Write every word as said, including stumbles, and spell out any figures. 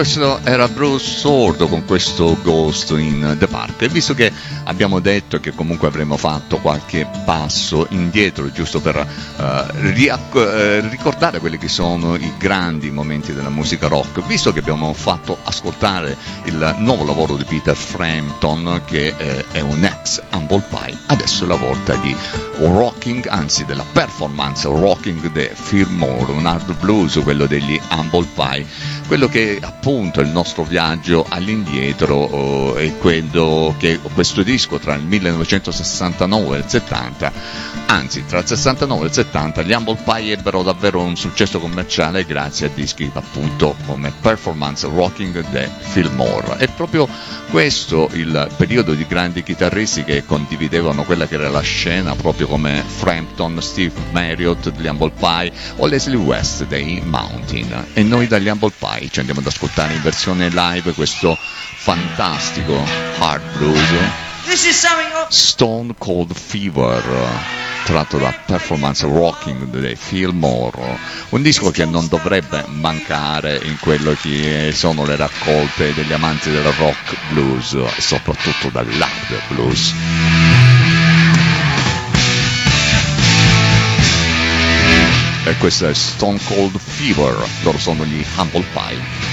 questo era Bruce Sordo con questo Ghost in the Park. E visto che abbiamo detto che comunque avremmo fatto qualche passo indietro, giusto per uh, riacc- uh, ricordare quelli che sono i grandi momenti della musica rock, visto che abbiamo fatto ascoltare il nuovo lavoro di Peter Frampton, che eh, è un ex Humble Pie, adesso è la volta di Rocking, anzi della performance Rocking the Fillmore, un hard blues, quello degli Humble Pie, quello che appunto è il nostro viaggio all'indietro, oh, è quello che questo disco tra il millenovecentosessantanove e il settanta, anzi tra il sessantanove e il settanta, gli Humble Pie ebbero davvero un successo commerciale grazie a dischi appunto come Performance Rocking the Fillmore. È proprio questo il periodo di grandi chitarristi che condividevano quella che era la scena, proprio come Frampton, Steve Marriott degli Humble Pie o Leslie West dei Mountain. E noi dagli Humble Pie ci andiamo ad ascoltare in versione live questo fantastico hard blues, Stone Cold Fever, tratto da Performance Rocking the Fillmore, un disco che non dovrebbe mancare in quello che sono le raccolte degli amanti del rock blues e soprattutto dell'hard blues. E questo è Stone Cold Fever, loro sono gli Humble Pie.